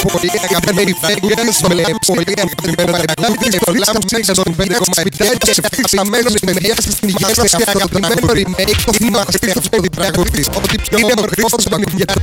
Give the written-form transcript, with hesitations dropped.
Πολύ αγαπημένοι φέγγες, πολύ αγαπημένο παραγωγή, πολύ λάμψη στον 5,7 και σε φυσαμένος με διάσταση στην υγεία σας και αγαπημένο remake, το θυμάστε αυτό το παραγωγής, ότι πιο είναι μορφός στον ίδιο